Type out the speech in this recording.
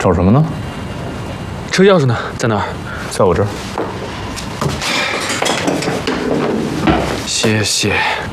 找什么呢？ 车钥匙呢？在哪儿？ 在我这儿。 谢谢。